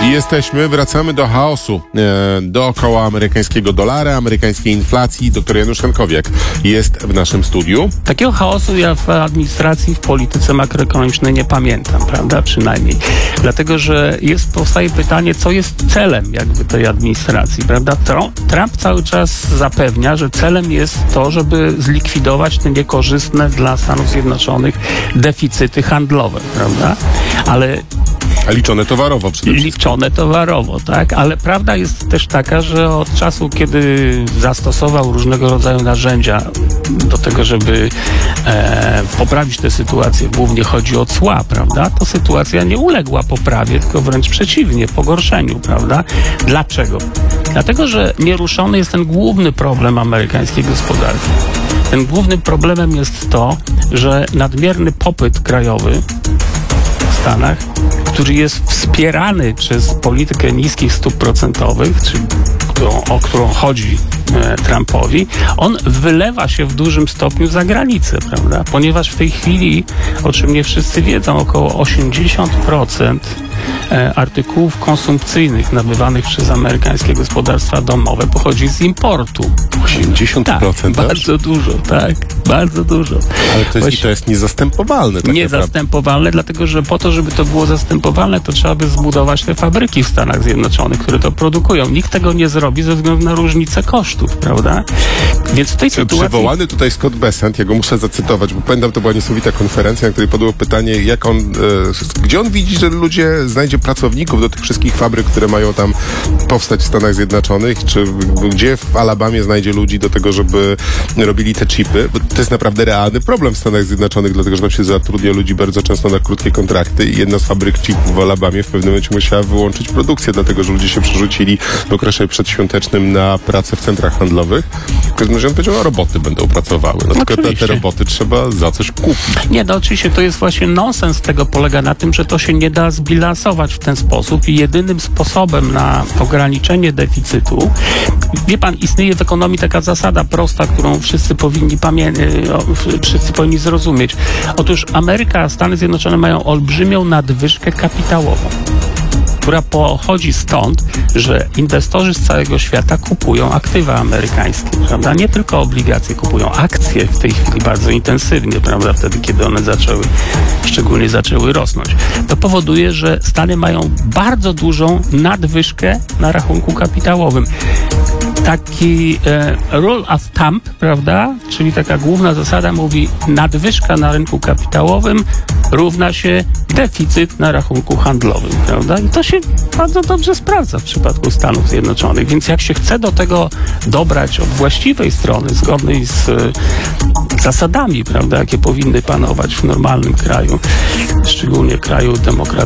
Wracamy do chaosu dookoła amerykańskiego dolara, amerykańskiej inflacji. Doktor Janusz Henkowiak jest w naszym studiu. Takiego chaosu ja w administracji, w polityce makroekonomicznej nie pamiętam, prawda? Przynajmniej. Dlatego, że powstaje pytanie, co jest celem jakby tej administracji, prawda? Trump cały czas zapewnia, że celem jest to, żeby zlikwidować te niekorzystne dla Stanów Zjednoczonych deficyty handlowe, prawda? Ale liczone towarowo przede wszystkim. Liczone towarowo, tak? Ale prawda jest też taka, że od czasu, kiedy zastosował różnego rodzaju narzędzia do tego, żeby poprawić tę sytuację, głównie chodzi o cła, prawda? To sytuacja nie uległa poprawie, tylko wręcz przeciwnie, pogorszeniu, prawda? Dlaczego? Dlatego, że nieruszony jest ten główny problem amerykańskiej gospodarki. Tym głównym problemem jest to, że nadmierny popyt krajowy w Stanach, który jest wspierany przez politykę niskich stóp procentowych, o którą chodzi Trumpowi, on wylewa się w dużym stopniu za granicę, prawda? Ponieważ w tej chwili, o czym nie wszyscy wiedzą, około 80% artykułów konsumpcyjnych nabywanych przez amerykańskie gospodarstwa domowe pochodzi z importu. 80%? Tak, bardzo dużo, tak. Bardzo dużo. Ale to jest niezastępowalne. Tak niezastępowalne, dlatego że po to, żeby to było zastępowalne, to trzeba by zbudować te fabryki w Stanach Zjednoczonych, które to produkują. Nikt tego nie zrobi ze względu na różnicę kosztów, prawda? Więc w tej sytuacji... Przywołany tutaj Scott Bessent, ja go muszę zacytować, bo pamiętam, to była niesamowita konferencja, na której padło pytanie, gdzie on widzi, że znajdzie pracowników do tych wszystkich fabryk, które mają tam powstać w Stanach Zjednoczonych, czy gdzie w Alabamie znajdzie ludzi do tego, żeby robili te chipy. Bo to jest naprawdę realny problem w Stanach Zjednoczonych, dlatego że tam się zatrudnia ludzi bardzo często na krótkie kontrakty i jedna z fabryk chipów w Alabamie w pewnym momencie musiała wyłączyć produkcję, dlatego że ludzie się przerzucili w okresie przedświątecznym na pracę w centrach handlowych. W każdym razie on powiedział, roboty będą pracowały. No tylko te roboty trzeba za coś kupić. Nie, no oczywiście to jest właśnie nonsens tego polega na tym, że to się nie da zbilansować w ten sposób i jedynym sposobem na ograniczenie deficytu, wie pan, istnieje w ekonomii taka zasada prosta, którą wszyscy powinni zrozumieć. Otóż Stany Zjednoczone mają olbrzymią nadwyżkę kapitałową, która pochodzi stąd, że inwestorzy z całego świata kupują aktywa amerykańskie, prawda? Nie tylko obligacje, kupują akcje w tej chwili bardzo intensywnie, prawda? Wtedy, kiedy one szczególnie zaczęły rosnąć. To powoduje, że Stany mają bardzo dużą nadwyżkę na rachunku kapitałowym. Taki rule of thumb, prawda? Czyli taka główna zasada mówi, nadwyżka na rynku kapitałowym równa się deficyt na rachunku handlowym, prawda? I to się bardzo dobrze sprawdza w przypadku Stanów Zjednoczonych. Więc jak się chce do tego dobrać od właściwej strony, zgodnej z zasadami, prawda, jakie powinny panować w normalnym kraju, szczególnie kraju